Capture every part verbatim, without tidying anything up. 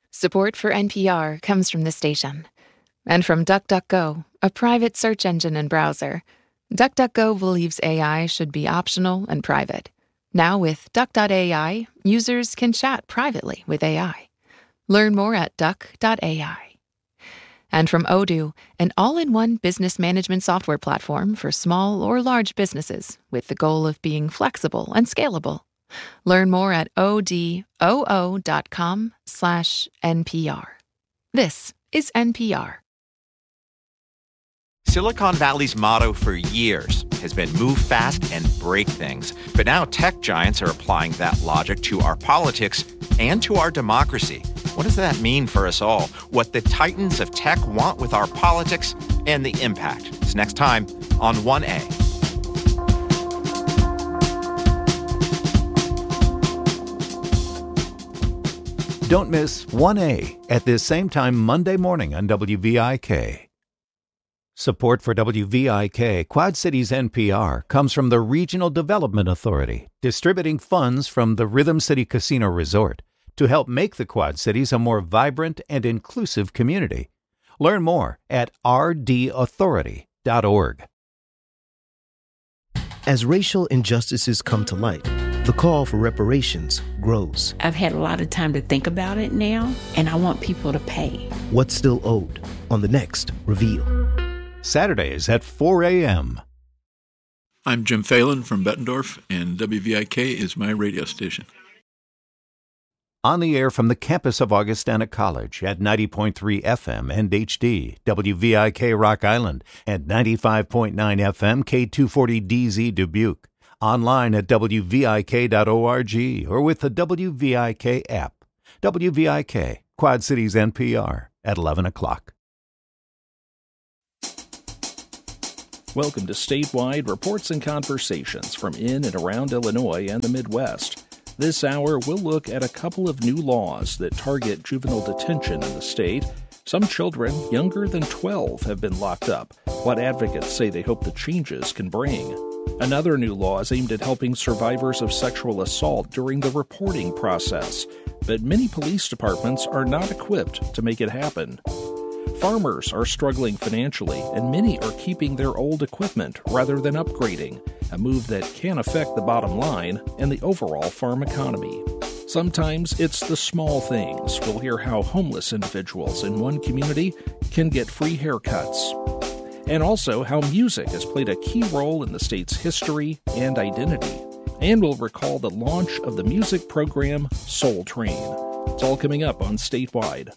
Support for N P R comes from the station. And from DuckDuckGo, a private search engine and browser. DuckDuckGo believes A I should be optional and private. Now with Duck dot A I, users can chat privately with A I. Learn more at duck dot A I. And from Odoo, an all-in-one business management software platform for small or large businesses with the goal of being flexible and scalable. Learn more at odoo dot com slash N P R. This is N P R. Silicon Valley's motto for years has been move fast and break things. But now tech giants are applying that logic to our politics and to our democracy. What does that mean for us all? What the titans of tech want with our politics and the impact. It's next time on one A. Don't miss one A at this same time Monday morning on W V I K. Support for W V I K, Quad Cities N P R, comes from the Regional Development Authority, distributing funds from the Rhythm City Casino Resort to help make the Quad Cities a more vibrant and inclusive community. Learn more at r d authority dot org. As racial injustices come to light, the call for reparations grows. I've had a lot of time to think about it now, and I want people to pay. What's still owed on the next Reveal. Saturdays at four a.m. I'm Jim Phelan from Bettendorf, and W V I K is my radio station. On the air from the campus of Augustana College at ninety point three F M and H D, W V I K Rock Island, and ninety-five point nine F M K two forty D Z Dubuque. Online at W V I K dot org or with the W V I K app. W V I K, Quad Cities N P R, at eleven o'clock. Welcome to Statewide Reports and Conversations from in and around Illinois and the Midwest. This hour, we'll look at a couple of new laws that target juvenile detention in the state. Some children younger than twelve have been locked up, what advocates say they hope the changes can bring. Another new law is aimed at helping survivors of sexual assault during the reporting process, but many police departments are not equipped to make it happen. Farmers are struggling financially, and many are keeping their old equipment rather than upgrading, a move that can affect the bottom line and the overall farm economy. Sometimes it's the small things. We'll hear how homeless individuals in one community can get free haircuts. And also how music has played a key role in the state's history and identity. And we'll recall the launch of the music program Soul Train. It's all coming up on Statewide.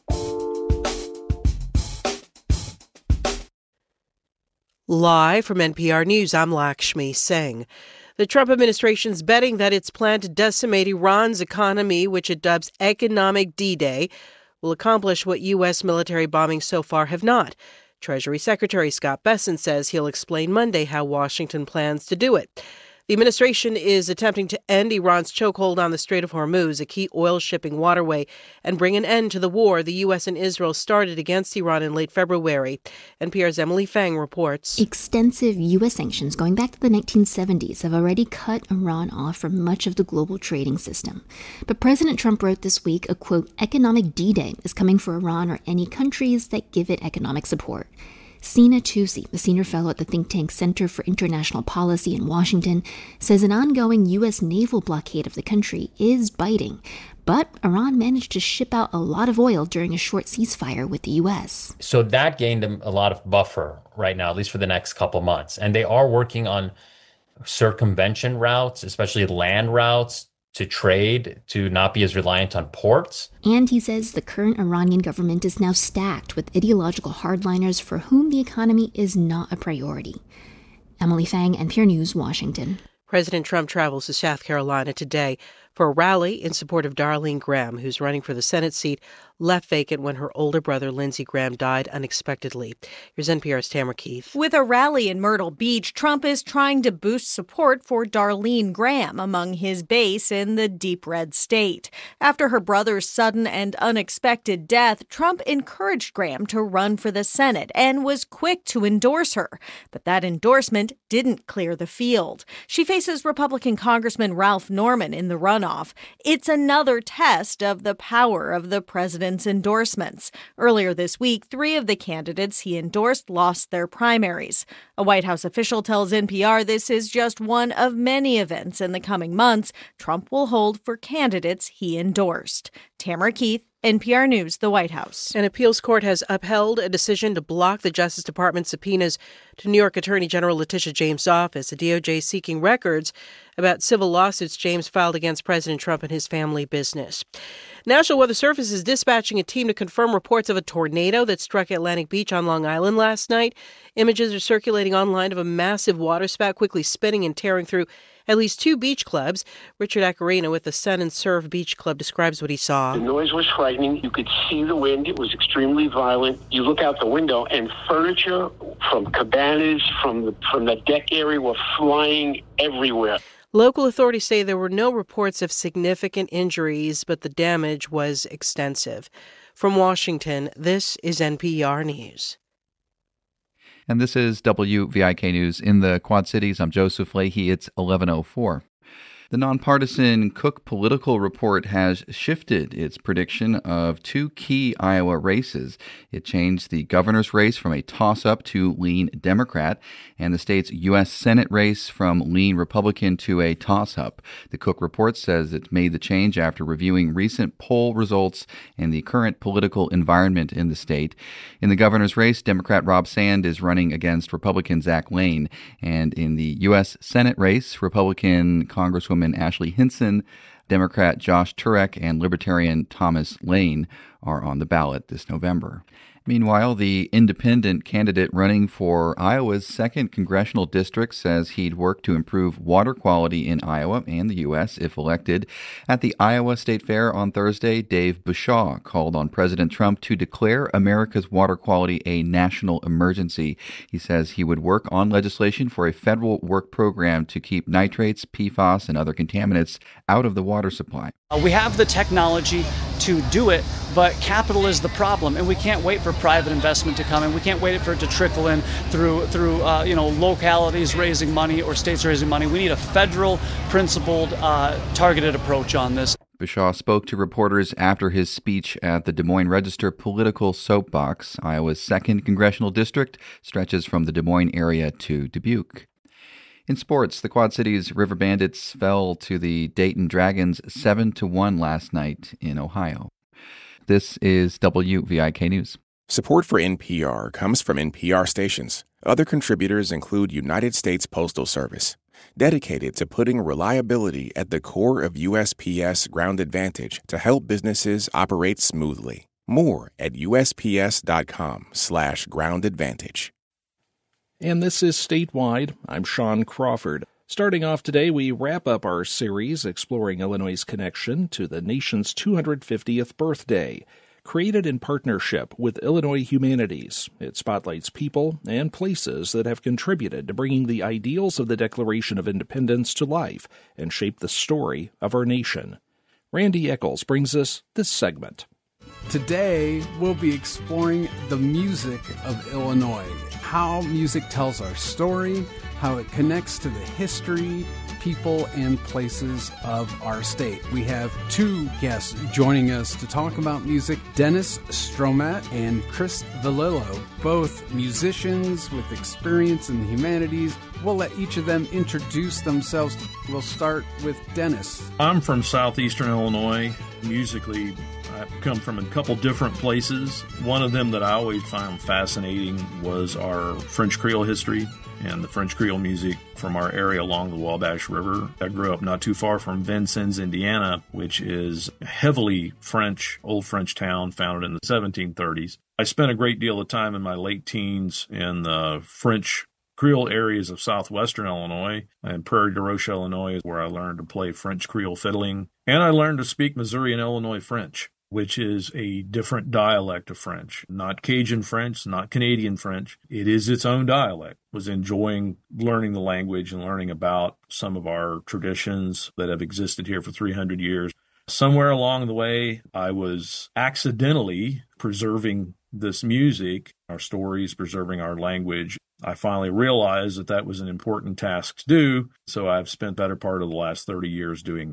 Live from N P R News, I'm Lakshmi Singh. The Trump administration's betting that its plan to decimate Iran's economy, which it dubs Economic D-Day, will accomplish what U S military bombings so far have not. Treasury Secretary Scott Bessent says he'll explain Monday how Washington plans to do it. The administration is attempting to end Iran's chokehold on the Strait of Hormuz, a key oil shipping waterway, and bring an end to the war the U S and Israel started against Iran in late February. N P R's Emily Fang reports. Extensive U S sanctions going back to the nineteen seventies have already cut Iran off from much of the global trading system. But President Trump wrote this week a, quote, economic D-Day is coming for Iran or any countries that give it economic support. Sina Tusi, a senior fellow at the think tank Center for International Policy in Washington, says an ongoing U S naval blockade of the country is biting. But Iran managed to ship out a lot of oil during a short ceasefire with the U S. So that gained them a lot of buffer right now, at least for the next couple months. And they are working on circumvention routes, especially land routes, to trade, to not be as reliant on ports. And he says the current Iranian government is now stacked with ideological hardliners for whom the economy is not a priority. Emily Fang, N P R News, Washington. President Trump travels to South Carolina today for a rally in support of Darlene Graham, who's running for the Senate seat left vacant when her older brother, Lindsey Graham, died unexpectedly. Here's N P R's Tamara Keith. With a rally in Myrtle Beach, Trump is trying to boost support for Darlene Graham among his base in the deep red state. After her brother's sudden and unexpected death, Trump encouraged Graham to run for the Senate and was quick to endorse her. But that endorsement didn't clear the field. She faces Republican Congressman Ralph Norman in the runoff runoff. It's another test of the power of the president's endorsements. Earlier this week, three of the candidates he endorsed lost their primaries. A White House official tells N P R this is just one of many events in the coming months Trump will hold for candidates he endorsed. Tamara Keith, N P R News, the White House. An appeals court has upheld a decision to block the Justice Department subpoenas to New York Attorney General Letitia James' office, the D O J seeking records about civil lawsuits James filed against President Trump and his family business. National Weather Service is dispatching a team to confirm reports of a tornado that struck Atlantic Beach on Long Island last night. Images are circulating online of a massive waterspout quickly spinning and tearing through at least two beach clubs. Richard Acarina with the Sun and Surf Beach Club describes what he saw. The noise was frightening. You could see the wind. It was extremely violent. You look out the window and furniture from cabanas, from the, from the deck area were flying everywhere. Local authorities say there were no reports of significant injuries, but the damage was extensive. From Washington, this is N P R News. And this is W V I K News in the Quad Cities. I'm Joseph Leahy. It's eleven oh four. The nonpartisan Cook Political Report has shifted its prediction of two key Iowa races. It changed the governor's race from a toss-up to lean Democrat, and the state's U S Senate race from lean Republican to a toss-up. The Cook Report says it made the change after reviewing recent poll results and the current political environment in the state. In the governor's race, Democrat Rob Sand is running against Republican Zach Lane, and in the U S Senate race, Republican Congresswoman Ashley Hinson, Democrat Josh Turek, and Libertarian Thomas Lane are on the ballot this November. Meanwhile, the independent candidate running for Iowa's second congressional district says he'd work to improve water quality in Iowa and the U S if elected. At the Iowa State Fair on Thursday, Dave Bashaw called on President Trump to declare America's water quality a national emergency. He says he would work on legislation for a federal work program to keep nitrates, P FAS, and other contaminants out of the water supply. Uh, we have the technology to do it, but capital is the problem, and we can't wait for private investment to come in. We can't wait for it to trickle in through through uh, you know localities raising money or states raising money. We need a federal, principled, uh, targeted approach on this. Bashaw spoke to reporters after his speech at the Des Moines Register Political Soapbox. Iowa's second congressional district stretches from the Des Moines area to Dubuque. In sports, the Quad Cities River Bandits fell to the Dayton Dragons seven to one last night in Ohio. This is W V I K News. Support for N P R comes from N P R stations. Other contributors include United States Postal Service, dedicated to putting reliability at the core of U S P S Ground Advantage to help businesses operate smoothly. More at usps.com slash ground advantage. And this is Statewide. I'm Sean Crawford. Starting off today, we wrap up our series exploring Illinois' connection to the nation's two hundred fiftieth birthday. Created in partnership with Illinois Humanities, it spotlights people and places that have contributed to bringing the ideals of the Declaration of Independence to life and shape the story of our nation. Randy Eccles brings us this segment. Today, we'll be exploring the music of Illinois, how music tells our story, how it connects to the history, people, and places of our state. We have two guests joining us to talk about music, Dennis Stromat and Chris Valillo, both musicians with experience in the humanities. We'll let each of them introduce themselves. We'll start with Dennis. I'm from southeastern Illinois. Musically, I've come from a couple different places. One of them that I always found fascinating was our French Creole history and the French Creole music from our area along the Wabash River. I grew up not too far from Vincennes, Indiana, which is a heavily French, old French town founded in the seventeen thirties. I spent a great deal of time in my late teens in the French Creole areas of southwestern Illinois and Prairie du Roche, Illinois, where I learned to play French Creole fiddling. And I learned to speak Missouri and Illinois French, which is a different dialect of French. Not Cajun French, not Canadian French. It is its own dialect. Was enjoying learning the language and learning about some of our traditions that have existed here for three hundred years. Somewhere along the way, I was accidentally preserving this music, our stories, preserving our language. I finally realized that that was an important task to do, so I've spent the better part of the last thirty years doing that.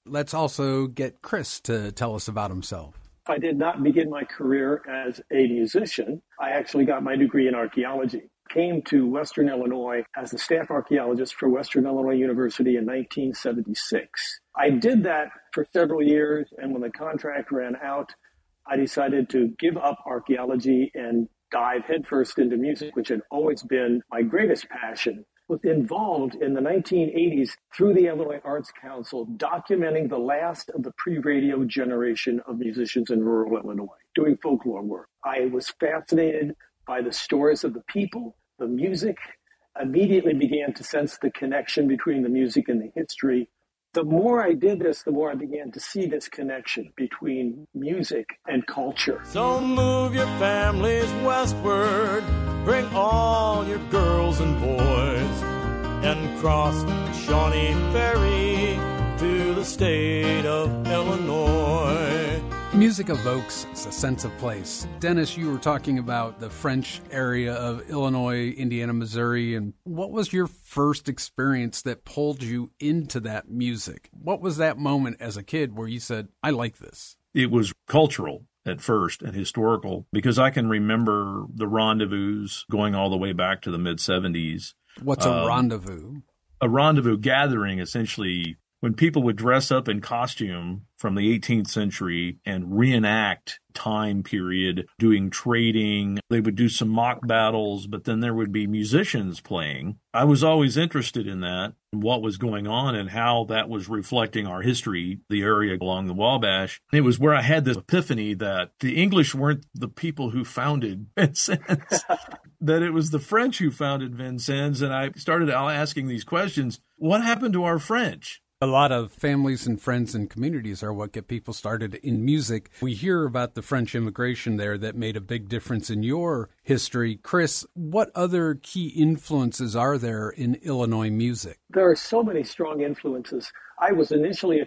Let's also get Chris to tell us about himself. I did not begin my career as a musician. I actually got my degree in archaeology. Came to Western Illinois as a staff archaeologist for Western Illinois University in nineteen seventy-six. I did that for several years, and when the contract ran out, I decided to give up archaeology and dive headfirst into music, which had always been my greatest passion. Was involved in the nineteen eighties through the Illinois Arts Council, documenting the last of the pre-radio generation of musicians in rural Illinois, doing folklore work. I was fascinated by the stories of the people, the music, immediately began to sense the connection between the music and the history. The more I did this, the more I began to see this connection between music and culture. So move your families westward, bring all your girls and boys, and cross Shawnee Ferry to the state of Illinois. Music evokes a sense of place. Dennis, you were talking about the French area of Illinois, Indiana, Missouri, and what was your first experience that pulled you into that music? What was that moment as a kid where you said, I like this? It was cultural at first and historical, because I can remember the rendezvous going all the way back to the mid-seventies. What's a um, rendezvous? A rendezvous gathering, essentially, when people would dress up in costume from the eighteenth century and reenact time period, doing trading. They would do some mock battles, but then there would be musicians playing. I was always interested in that, what was going on and how that was reflecting our history, the area along the Wabash. It was where I had this epiphany that the English weren't the people who founded Vincennes, that it was the French who founded Vincennes. And I started asking these questions. What happened to our French? A lot of families and friends and communities are what get people started in music. We hear about the French immigration there that made a big difference in your history. Chris, what other key influences are there in Illinois music? There are so many strong influences. I was initially